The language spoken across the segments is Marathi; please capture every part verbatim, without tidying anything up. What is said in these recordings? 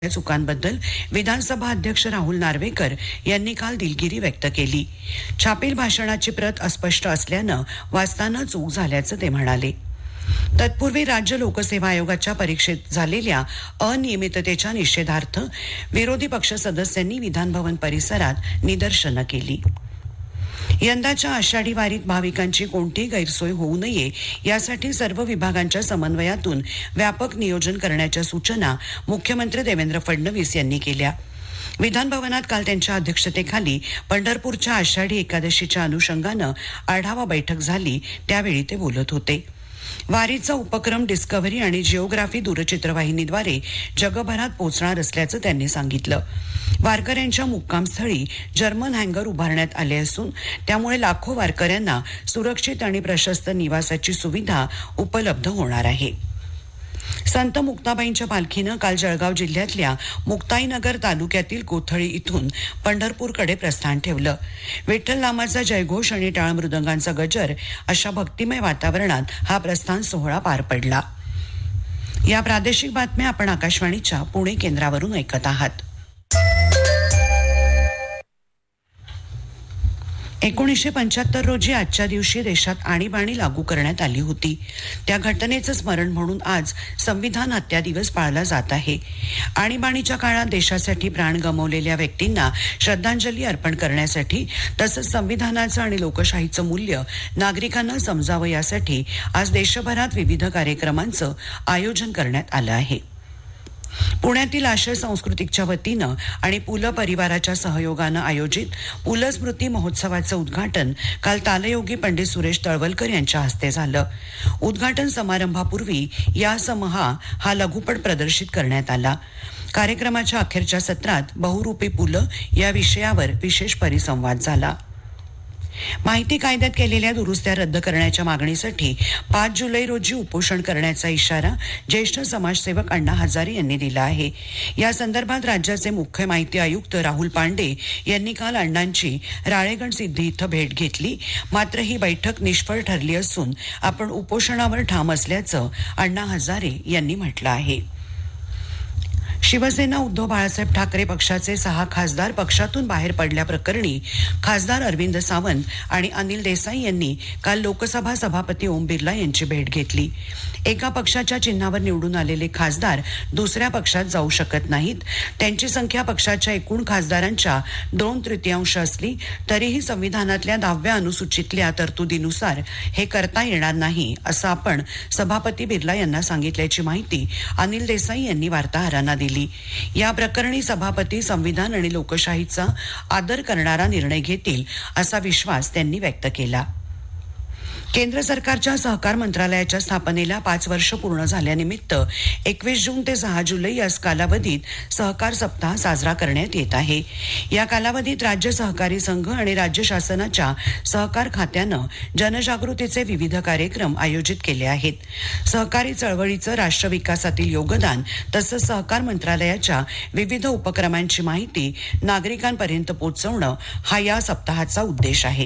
चुकांबद्दल विधानसभा अध्यक्ष राहुल नार्वेकर यांनी काल दिलगिरी व्यक्त केली। छापील भाषणाची प्रत अस्पष्ट असल्यानं वाचताना चूक झाल्याचं ते म्हणाले। तत्पूर्वी राज्य लोकसेवा आयोगाच्या परीक्षेत झालेल्या अनियमिततेच्या निषेधार्थ विरोधी पक्ष सदस्यांनी विधानभवन परिसरात निदर्शनं केली। यंदाच्या आषाढी वारीत भाविकांची कोणतीही गैरसोय होऊ नये यासाठी सर्व विभागांच्या समन्वयातून व्यापक नियोजन करण्याच्या सूचना मुख्यमंत्री देवेंद्र फडणवीस यांनी केल्या। विधान भवनात काल त्यांच्या अध्यक्षतेखाली पंढरपूरच्या आषाढी एकादशीच्या अनुषंगानं आढावा बैठक झाली, त्यावेळी ते बोलत होते। वारीचा उपक्रम डिस्कव्हरी आणि जिओग्राफी दूरचित्रवाहिनीद्वारे जगभरात पोहोचणार असल्याचं त्यांनी सांगितलं। वारकऱ्यांच्या मुक्कामस्थळी जर्मन हँगर उभारण्यात आले असून त्यामुळे लाखो वारकऱ्यांना सुरक्षित आणि प्रशस्त निवासाची सुविधा उपलब्ध होणार आहे। संत मुक्ताबाईंच्या पालखीनं काल जळगाव जिल्ह्यातल्या मुक्ताईनगर तालुक्यातील कोथळी इथून पंढरपूरकडे प्रस्थान ठेवलं। विठ्ठल नामाचा जयघोष आणि टाळ मृदंगांचा गजर अशा भक्तिमय वातावरणात हा प्रस्थान सोहळा पार पडला। या प्रादेशिक बातम्या आपण आकाशवाणीच्या पुणे केंद्रावरून ऐकत आहात। एकोणीसशे पंच्याहत्तर रोजी आजच्या दिवशी देशात आणीबाणी लागू करण्यात आली होती। त्या घटनेचं स्मरण म्हणून आज संविधान हत्या दिवस पाळला जात आहे। आणीबाणीच्या काळात देशासाठी प्राण गमावलेल्या व्यक्तींना श्रद्धांजली अर्पण करण्यासाठी तसंच संविधानाचं आणि लोकशाहीचं मूल्य नागरिकांना समजावं यासाठी आज देशभरात विविध कार्यक्रमांचं आयोजन करण्यात आलं आहे। पुण्यातील आशय सांस्कृतिकच्या वतीनं आणि पुल परिवाराच्या सहयोगानं आयोजित पुल स्मृती महोत्सवाचं उद्घाटन काल तालयोगी पंडित सुरेश तळवलकर यांच्या हस्ते झालं। उद्घाटन समारंभापूर्वी या समहा हा लघुपट प्रदर्शित करण्यात आला। कार्यक्रमाच्या अखेरच्या सत्रात बहुरूपी पुल या विषयावर विशेष परिसंवाद झाला। माहिती कायद्यात केलेल्या दुरुस्त्या रद्द करण्याच्या मागणीसाठी पाच जुलै रोजी उपोषण करण्याचा इशारा ज्येष्ठ समाजसेवक अण्णा हजारे यांनी दिला आहे। या संदर्भात राज्याचे मुख्य माहिती आयुक्त राहुल पांडे यांनी काल अण्णांची राळेगण सिद्धी इथं भेट घेतली, मात्र ही बैठक निष्फळ ठरली असून आपण उपोषणावर ठाम असल्याचं अण्णा हजारे यांनी म्हटलं आहे। शिवसेना उद्धव बाळासाहेब ठाकरे पक्षाचे सहा खासदार पक्षातून बाहेर पडल्याप्रकरणी खासदार अरविंद सावंत आणि अनिल देसाई यांनी काल लोकसभा सभापती ओम बिर्ला यांची भेट घेतली। एका पक्षाच्या चिन्हावर निवडून आलेले खासदार दुसऱ्या पक्षात जाऊ शकत नाहीत। त्यांची संख्या पक्षाच्या एकूण खासदारांच्या दोन तृतीयांश असली तरीही संविधानातल्या दहाव्या अनुसूचीतल्या तरतुदीनुसार हे करता येणार नाही असं आपण सभापती बिर्ला यांना सांगितल्याची माहिती अनिल देसाई यांनी वार्ताहरांना दिली। या प्रकरणी सभापती संविधान आणि लोकशाहीचा आदर करणारा निर्णय घेतील असा विश्वास त्यांनी व्यक्त केला। केंद्र सरकारच्या सहकार मंत्रालयाच्या स्थापनेला पाच वर्ष पूर्ण झाल्यानिमित्त एकवीस जून ते सहा जुलै या कालावधीत सहकार सप्ताह साजरा करण्यात येत आहे। या कालावधीत राज्य सहकारी संघ आणि राज्य शासनाच्या सहकार खात्यानं जनजागृतीचे विविध कार्यक्रम आयोजित केले आहेत। सहकारी चळवळीचं राष्ट्र विकासातील योगदान तसंच सहकार मंत्रालयाच्या विविध उपक्रमांची माहिती नागरिकांपर्यंत पोहोचवणं हा या सप्ताहाचा उद्देश आहे।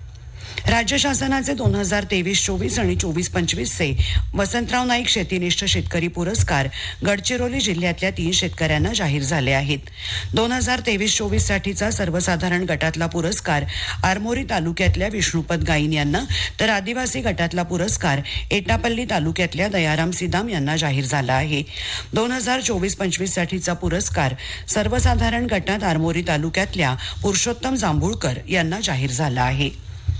राज्य शासनाचे दोन हजार तेवीस चोवीस आणि चोवीस पंचवीसचे वसंतराव नाईक शेतीनिष्ठ शेतकरी पुरस्कार गडचिरोली जिल्ह्यातल्या तीन शेतकऱ्यांना जाहीर झाले आहेत। दोन हजार तेवीस चोवीस साठीचा सर्वसाधारण गटातला पुरस्कार आरमोरी तालुक्यातल्या विष्णुपद गाईन यांना तर आदिवासी गटातला पुरस्कार एटापल्ली तालुक्यातल्या दयाराम सिदाम यांना जाहीर झाला आहे। दोन हजार चोवीस पंचवीस साठीचा पुरस्कार सर्वसाधारण गटात आरमोरी तालुक्यातल्या पुरुषोत्तम जांभूळकर यांना जाहीर झाला आहे।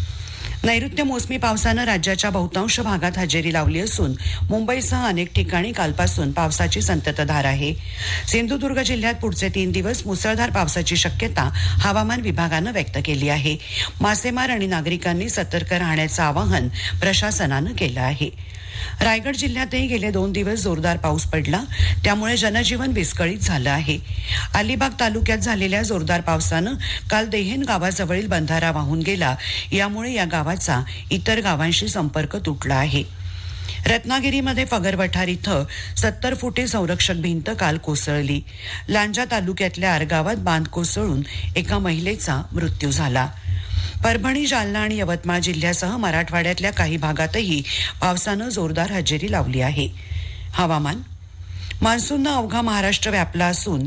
नैऋत्य मोसमी पावसानं राज्याच्या बहुतांश भागात हजेरी लावली असून मुंबईसह अनेक ठिकाणी कालपासून पावसाची संततधार आहे। सिंधुदुर्ग जिल्ह्यात पुढचे तीन दिवस मुसळधार पावसाची शक्यता हवामान विभागानं व्यक्त केली आहे। मासेमार आणि नागरिकांनी सतर्क राहण्याचं आवाहन प्रशासनानं केलं आहे। रायगड जिल्ह्यातही गेले दोन दिवस जोरदार पाऊस पडला, त्यामुळे जनजीवन विस्कळीत झालं आहे। अलिबाग तालुक्यात झालेल्या जोरदार पावसानं काल देहेन गावाजवळील बंधारा वाहून गेला, यामुळे या गावाचा इतर गावांशी संपर्क तुटला आहे। रत्नागिरीमध्ये फगरवठार इथं सत्तर फुटी संरक्षक भिंत काल कोसळली। लांजा तालुक्यातल्या आरगावात बांध कोसळून एका महिलेचा मृत्यू झाला। परभणी, जालना आणि यवतमाळ जिल्ह्यासह मराठवाड्यातल्या काही भागातही पावसानं जोरदार हजेरी लावली आहे। हवामान मान्सूननं अवघा महाराष्ट्र व्यापला असून